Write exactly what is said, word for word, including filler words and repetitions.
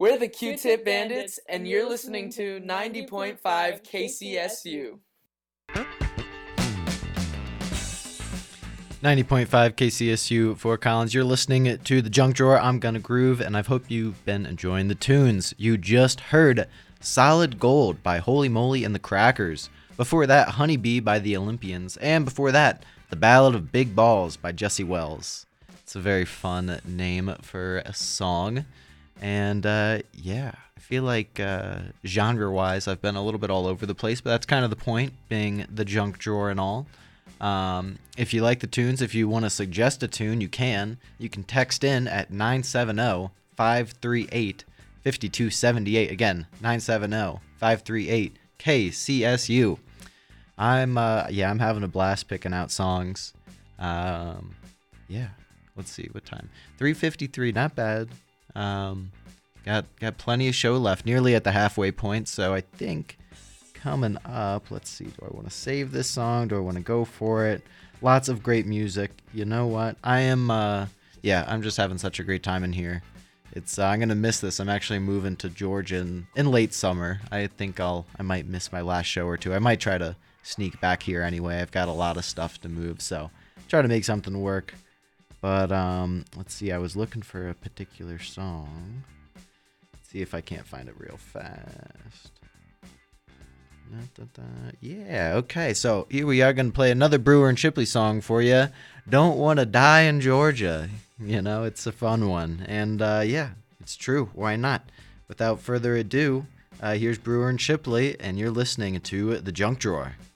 We're the Q-Tip Bandits, and you're listening to ninety point five K C S U. ninety point five K C S U Fort Collins. You're listening to The Junk Drawer. I'm Gonna Groove, and I hope you've been enjoying the tunes. You just heard Solid Gold by Holy Moly and the Crackers. Before that, Honeybee by the Olympians. And before that, The Ballad of Big Balls by Jesse Wells. It's a very fun name for a song. And uh, yeah, I feel like uh, genre-wise, I've been a little bit all over the place, but that's kind of the point, being the junk drawer and all. Um, if you like the tunes, if you want to suggest a tune, you can. You can text in at nine seven zero, five three eight, five two seven eight. Again, nine seven zero, five three eight, K C S U. I'm, uh, yeah, I'm having a blast picking out songs. Um, yeah, let's see, what time? three fifty-three, not bad. Um, got got plenty of show left, nearly at the halfway point. So I think coming up, let's see, do I want to save this song? Do I want to go for it? Lots of great music. You know what? I am, uh, yeah, I'm just having such a great time in here. It's uh, I'm gonna miss this. I'm actually moving to Georgia in, in late summer. I think I'll I might miss my last show or two. I might try to sneak back here anyway. I've got a lot of stuff to move, so try to make something work. But um, let's see, I was looking for a particular song. Let's see if I can't find it real fast. Da, da, da. Yeah, okay, so here we are going to play another Brewer and Shipley song for you. Don't Want to Die in Georgia. You know, it's a fun one. And uh, yeah, it's true. Why not? Without further ado, uh, here's Brewer and Shipley, and you're listening to The Junk Drawer.